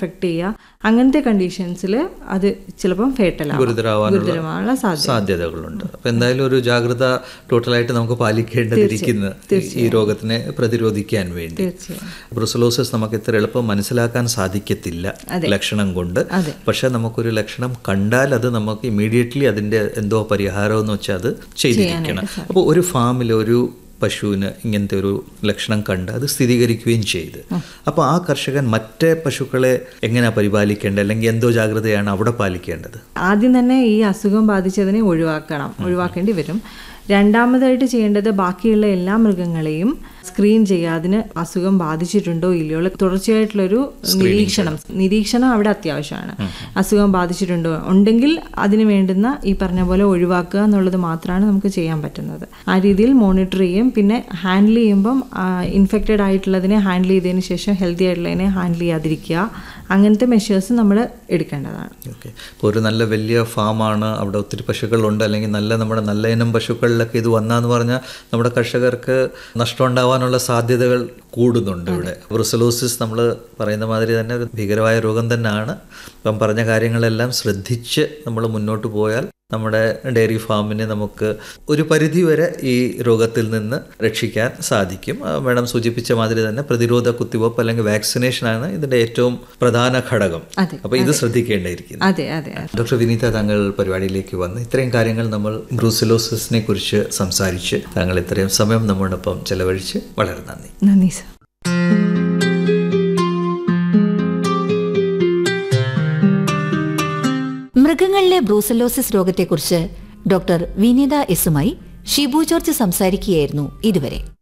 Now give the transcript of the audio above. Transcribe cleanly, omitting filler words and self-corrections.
Effect ചെയ്യുക. അങ്ങനത്തെ കണ്ടീഷൻസിൽ അത് ചിലപ്പം ഗുരുതരമാവാനുള്ള സാധ്യതകളുണ്ട്. അപ്പം എന്തായാലും ഒരു ജാഗ്രത ടോട്ടലായിട്ട് നമുക്ക് പാലിക്കേണ്ടതിരിക്കുന്നു ഈ രോഗത്തിനെ പ്രതിരോധിക്കാൻ വേണ്ടി. ബ്രുസലോസിസ് നമുക്ക് ഇത്ര എളുപ്പം മനസ്സിലാക്കാൻ സാധിക്കത്തില്ല ലക്ഷണം കൊണ്ട്. പക്ഷെ നമുക്കൊരു ലക്ഷണം കണ്ടാൽ അത് നമുക്ക് ഇമ്മീഡിയറ്റ്ലി അതിൻ്റെ എന്തോ പരിഹാരം എന്ന് വെച്ചാൽ അത് ചെയ്തിരിക്കണം. അപ്പോൾ ഒരു ഫാമിൽ ഒരു പശുവിന് ഇങ്ങനത്തെ ഒരു ലക്ഷണം കണ്ട് അത് സ്ഥിരീകരിക്കുകയും ചെയ്ത്, അപ്പോൾ ആ കർഷകൻ മറ്റേ പശുക്കളെ എങ്ങനെയാണ് പരിപാലിക്കേണ്ടത്, അല്ലെങ്കിൽ എന്തോ ജാഗ്രതയാണ് അവിടെ പാലിക്കേണ്ടത്? ആദ്യം തന്നെ ഈ അസുഖം ബാധിച്ചതിനെ ഒഴിവാക്കേണ്ടി വരും. രണ്ടാമതായിട്ട് ചെയ്യേണ്ടത് ബാക്കിയുള്ള എല്ലാ മൃഗങ്ങളെയും സ്ക്രീൻ ചെയ്യുക. അതിന് അസുഖം ബാധിച്ചിട്ടുണ്ടോ ഇല്ലയോ തുടർച്ചയായിട്ടുള്ളൊരു നിരീക്ഷണം അവിടെ അത്യാവശ്യമാണ്. അസുഖം ബാധിച്ചിട്ടുണ്ടോ ഉണ്ടെങ്കിൽ അതിന് വേണ്ടുന്ന ഈ പറഞ്ഞ പോലെ ഒഴിവാക്കുക എന്നുള്ളത് മാത്രമാണ് നമുക്ക് ചെയ്യാൻ പറ്റുന്നത്. ആ രീതിയിൽ മോണിറ്റർ ചെയ്യും. പിന്നെ ഹാൻഡിൽ ചെയ്യുമ്പം ഇൻഫെക്റ്റഡ് ആയിട്ടുള്ളതിനെ ഹാൻഡിൽ ചെയ്തതിന് ശേഷം ഹെൽത്തി ആയിട്ടുള്ളതിനെ ഹാൻഡിൽ ചെയ്യാതിരിക്കുക. അങ്ങനത്തെ മെഷേഴ്സ് നമ്മൾ എടുക്കേണ്ടതാണ്. ഓക്കെ. ഇപ്പോൾ ഒരു നല്ല വലിയ ഫാമാണ്, അവിടെ ഒത്തിരി പശുക്കളുണ്ട്, അല്ലെങ്കിൽ നമ്മുടെ നല്ല ഇനം പശുക്കളിലൊക്കെ ഇത് വന്നാന്ന് പറഞ്ഞാൽ നമ്മുടെ കർഷകർക്ക് നഷ്ടം ഉണ്ടാവാനുള്ള സാധ്യതകൾ കൂടുന്നുണ്ട്. ഇവിടെ ബ്രുസലോസിസ് നമ്മൾ പറയുന്ന മാതിരി തന്നെ ഒരു ഭീകരമായ രോഗം തന്നെയാണ്. ഇപ്പം പറഞ്ഞ കാര്യങ്ങളെല്ലാം ശ്രദ്ധിച്ച് നമ്മൾ മുന്നോട്ട് പോയാൽ നമ്മുടെ ഡയറി ഫാമിനെ നമുക്ക് ഒരു പരിധിവരെ ഈ രോഗത്തിൽ നിന്ന് രക്ഷിക്കാൻ സാധിക്കും. മാഡം സൂചിപ്പിച്ച മാതിരി തന്നെ പ്രതിരോധ കുത്തിവയ്പ്പ് അല്ലെങ്കിൽ വാക്സിനേഷനാണ് ഇതിൻ്റെ ഏറ്റവും പ്രധാന ഘടകം. അപ്പോൾ ഇത് ശ്രദ്ധിക്കേണ്ടിയിരിക്കുന്നു. ഡോക്ടർ വിനീത, താങ്കൾ പരിപാടിയിലേക്ക് വന്ന് ഇത്രയും കാര്യങ്ങൾ നമ്മൾ ബ്രൂസലോസിസിനെ കുറിച്ച് സംസാരിച്ച് താങ്കൾ ഇത്രയും സമയം നമ്മോടൊപ്പം ചെലവഴിച്ച് വളരെ നന്ദി. നന്ദി സർ. മൃഗങ്ങളിലെ ബ്രൂസലോസിസ് രോഗത്തെക്കുറിച്ച് ഡോക്ടർ വിനീത എസുമായി ഷിബു ജോർജ് സംസാരിക്കുകയായിരുന്നു ഇതുവരെ.